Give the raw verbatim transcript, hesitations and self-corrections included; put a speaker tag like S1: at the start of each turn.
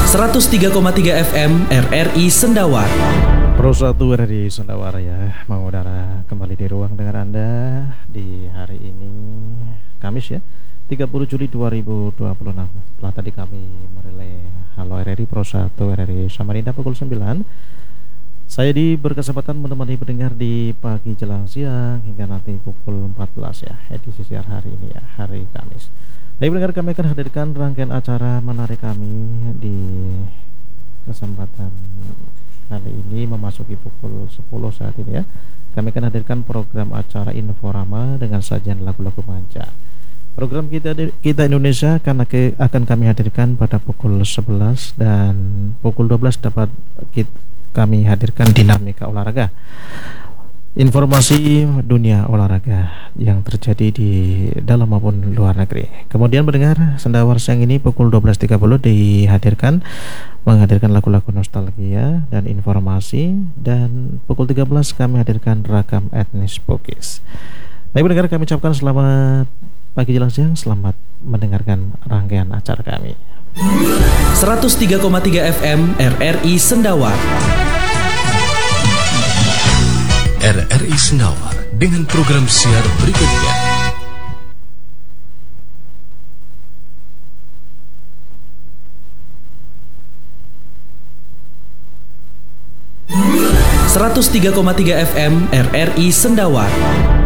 S1: seratus tiga koma tiga F M R R I Sendawar.
S2: Pro satu R R I Sendawar ya, mengudara kembali di ruang dengar Anda di hari ini Kamis ya, tiga puluh Juli dua ribu dua puluh enam. Setelah tadi kami merelay Halo R R I Pro satu R R I Samarinda pukul sembilan, saya di berkesempatan menemani pendengar di pagi jelang siang hingga nanti pukul empat belas ya, edisi siar hari ini ya, hari Kamis. Baik pendengar, kami akan hadirkan rangkaian acara menarik kami di kesempatan kali ini memasuki pukul sepuluh saat ini ya. Kami akan hadirkan program acara Inforama dengan sajian lagu-lagu manja. Program kita kita Indonesia akan akan kami hadirkan pada pukul sebelas dan pukul dua belas dapat kita, kami hadirkan dinamika olahraga. Informasi dunia olahraga yang terjadi di dalam maupun luar negeri. Kemudian mendengar Sendawar siang ini pukul dua belas tiga puluh dihadirkan menghadirkan lagu-lagu nostalgia dan informasi, dan pukul tiga belas kami hadirkan ragam etnis Bugis. Baik pendengar, kami ucapkan selamat pagi jelang siang, selamat mendengarkan rangkaian acara kami.
S1: seratus tiga koma tiga F M R R I Sendawar.
S3: R R I Sendawar dengan program siar berikutnya.
S1: seratus tiga koma tiga F M R R I Sendawar.